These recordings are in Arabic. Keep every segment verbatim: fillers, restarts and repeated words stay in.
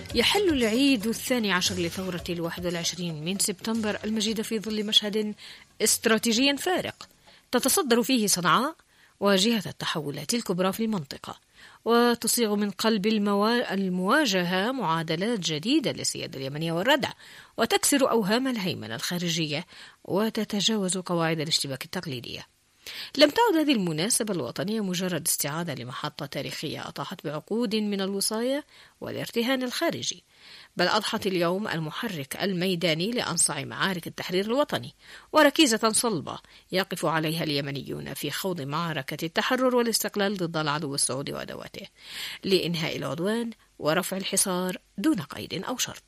يحل العيد الثاني عشر لثورة الواحد والعشرين من سبتمبر المجيدة في ظل مشهد استراتيجي فارق تتصدر فيه صنعاء واجهة التحولات الكبرى في المنطقة، وتصيغ من قلب الموا... المواجهة معادلات جديدة للسيادة اليمنية والردع، وتكسر أوهام الهيمنة الخارجية وتتجاوز قواعد الاشتباك التقليدية. لم تعد هذه المناسبة الوطنية مجرد استعادة لمحطة تاريخية أطاحت بعقود من الوصاية والارتهان الخارجي، بل أضحت اليوم المحرك الميداني لأنصع معارك التحرير الوطني، وركيزة صلبة يقف عليها اليمنيون في خوض معركة التحرر والاستقلال ضد العدو السعودي وأدواته لإنهاء العدوان ورفع الحصار دون قيد أو شرط.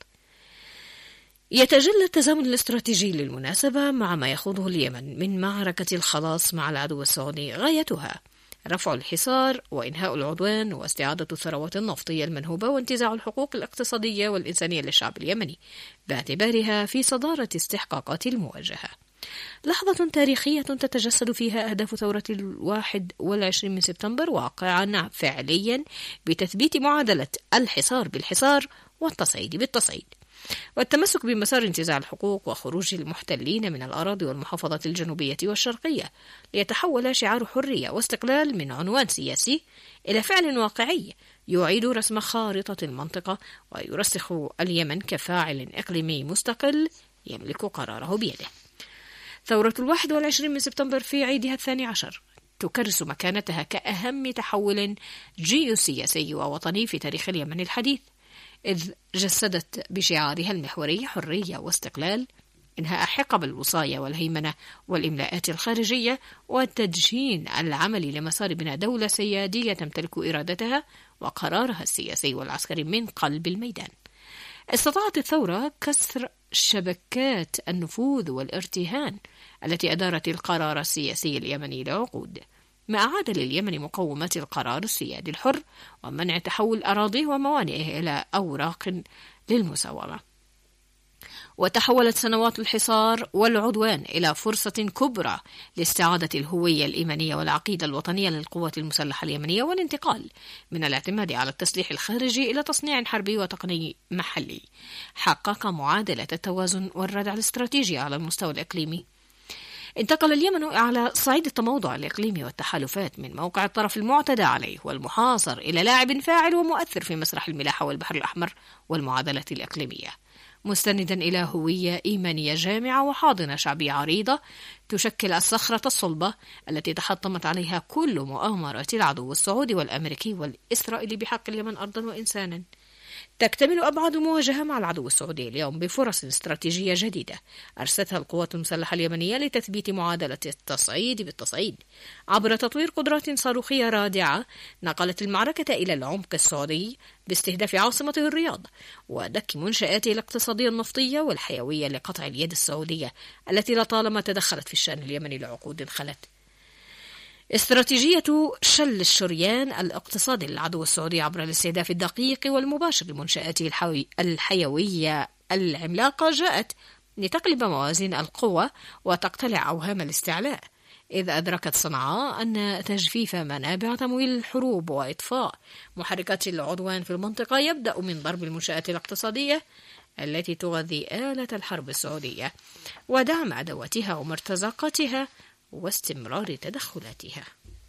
يتجلى التزامن الاستراتيجي للمناسبة مع ما يخوضه اليمن من معركة الخلاص مع العدو السعودي، غايتها رفع الحصار وإنهاء العدوان واستعادة الثروات النفطية المنهوبة وانتزاع الحقوق الاقتصادية والإنسانية للشعب اليمني باعتبارها في صدارة استحقاقات المواجهة. لحظة تاريخية تتجسد فيها أهداف ثورة الواحد والعشرين من سبتمبر واقعا فعليا بتثبيت معادلة الحصار بالحصار والتصعيد بالتصعيد، والتمسك بمسار انتزاع الحقوق وخروج المحتلين من الأراضي والمحافظات الجنوبية والشرقية، ليتحول شعار حرية واستقلال من عنوان سياسي إلى فعل واقعي يعيد رسم خارطة المنطقة ويرسخ اليمن كفاعل إقليمي مستقل يملك قراره بيده. ثورة الواحد والعشرين من سبتمبر في عيدها الثاني عشر تكرس مكانتها كأهم تحول جيوسياسي ووطني في تاريخ اليمن الحديث، إذ جسدت بشعارها المحوري حرية واستقلال إنهاء حقب الوصاية والهيمنة والإملاءات الخارجية وتدشين العمل لمسار بناء دولة سيادية تمتلك إرادتها وقرارها السياسي والعسكري من قلب الميدان. استطاعت الثورة كسر شبكات النفوذ والارتهان التي أدارت القرار السياسي اليمني لعقود، ما أعاد لليمن مقومات القرار السيادي الحر ومنع تحول أراضيه وموانئه إلى أوراق للمساومة. وتحولت سنوات الحصار والعدوان إلى فرصة كبرى لاستعادة الهوية الإيمانية والعقيدة الوطنية للقوات المسلحة اليمنية والانتقال من الاعتماد على التسليح الخارجي إلى تصنيع حربي وتقني محلي حقق معادلة التوازن والردع الاستراتيجي على المستوى الإقليمي. انتقل اليمن على صعيد التموضع الإقليمي والتحالفات من موقع الطرف المعتدى عليه والمحاصر إلى لاعب فاعل ومؤثر في مسرح الملاحة والبحر الأحمر والمعادلة الإقليمية، مستندا إلى هوية إيمانية جامعة وحاضنة شعبية عريضة تشكل الصخرة الصلبة التي تحطمت عليها كل مؤامرات العدو السعودي والأمريكي والإسرائيلي بحق اليمن أرضا وإنسانا. تكتمل أبعاد المواجهة مع العدو السعودي اليوم بفرص استراتيجية جديدة أرستها القوات المسلحة اليمنية لتثبيت معادلة التصعيد بالتصعيد عبر تطوير قدرات صاروخية رادعة نقلت المعركة إلى العمق السعودي باستهداف عاصمته الرياض ودك منشآته الاقتصادية النفطية والحيوية لقطع اليد السعودية التي لطالما تدخلت في الشأن اليمني لعقود خلت. استراتيجية شل الشريان الاقتصادي للعدو السعودي عبر الاستهداف الدقيق والمباشر لمنشآته الحوي... الحيوية العملاقة جاءت لتقلب موازين القوة وتقتلع أوهام الاستعلاء، إذ أدركت صنعاء أن تجفيف منابع تمويل الحروب وإطفاء محركات العدوان في المنطقة يبدأ من ضرب المنشآت الاقتصادية التي تغذي آلة الحرب السعودية ودعم أدواتها ومرتزقاتها واستمرار تدخلاتها.